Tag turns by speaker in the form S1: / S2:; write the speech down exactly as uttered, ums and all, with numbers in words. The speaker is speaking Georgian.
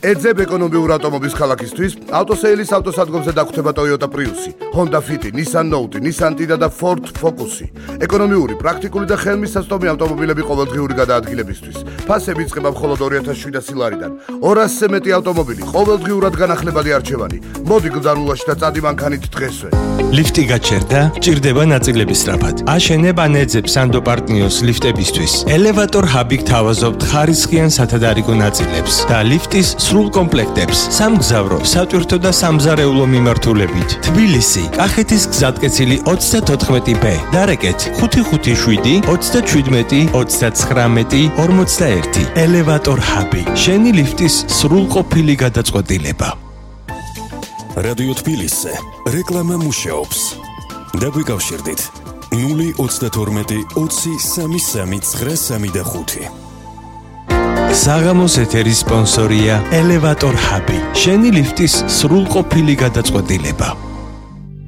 S1: ეძებ ეკონომიურ ავტომობილს ქალაქისთვის, ავტოსეილის ავტოსადგომზე დაგვხვდება Toyota Prius, Honda Fit, Nissan Note, Nissan Tiida და Ford Focus. ეკონომიური, პრაქტიკული და ხელმისაწვდომი ავტომობილები ყოველდღიური გადაადგილებისთვის. ფასები იწყება მხოლოდ ორი ათას შვიდასი ლარიდან. ორასზე მეტი ავტომობილი, ყოველდღიურად განახლებადი არჩევანი. მოდი გზავნულაში და წადი მანქანით დღესვე.
S2: ლიფტი გაჩერდა, ჭირდება ნაწილების სწრაფად. აშენებ ან ეძებ სანდო პარტნიოს ლიფტებისთვის. ელევატორ ჰაბი გთავაზობთ ხარისხიან სათადარიგო ნაწილებს და ლიფტის სრულ კომპლექტებს სამგზავრო, სატვირთო და სამზარეულო მიმართულებით. თბილისი, კახეთის გზატკეცილი ოცდათოთხმეტი ბ. დარეკეთ ხუთი ხუთი შვიდი ოცდაჩვიდმეტი ოცდაცხრამეტი ორმოცდაერთი. ელევატორ ჰაბი. შენი ლიფტის სრულყოფილი გადაწყვეტილება.
S3: რადიო თბილისზე რეკლამა მუშაობს. დაგვიკავშირდით ნული ოცდათორმეტი ოცი სამი სამი ცხრა სამი და ხუთი.
S2: საღამოს ეთერის სპონსორია ელევატორ ჰაბი. შენი ლიფტის სრულყოფილი გადაწყვეტილება.